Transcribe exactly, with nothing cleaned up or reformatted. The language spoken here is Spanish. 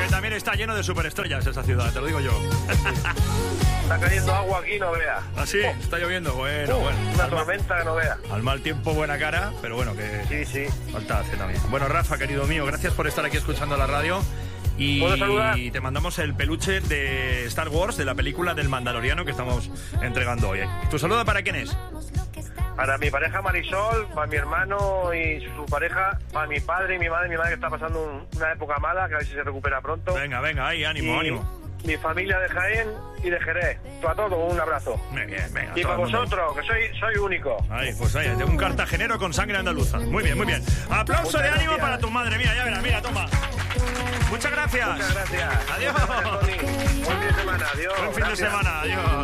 que también está lleno de superestrellas esa ciudad, te lo digo yo. Está cayendo agua aquí, no veas. ¿Ah, sí? Oh. Está lloviendo, bueno, Uh, bueno. Una Al mal- tormenta que no veas. Al mal tiempo, buena cara, pero bueno, que Sí, sí. falta hace también. Bueno, Rafa, querido mío, gracias por estar aquí escuchando la radio. Y ¿Puedo saludar? te mandamos el peluche de Star Wars, de la película del Mandaloriano que estamos entregando hoy. ¿Tu saludo para quién es? Para mi pareja Marisol, para mi hermano y su pareja, para mi padre y mi madre, mi madre que está pasando un- una época mala, que a ver si se recupera pronto. Venga, venga, ahí, ánimo, y ánimo. mi familia de Jaén y de Jerez. Tú a todos, un abrazo. Muy bien, venga. Y todo para el mundo. vosotros, que soy, soy único. Ahí, pues ahí, de un cartagenero con sangre andaluza. Muy bien, muy bien. Aplauso Muchas de ánimo gracias. para tu madre, mía, ya verás, mira, toma. Muchas gracias. Muchas gracias. Adiós. Muchas gracias, Tony. Buen fin de semana. Adiós. Buen fin de Gracias. semana, adiós.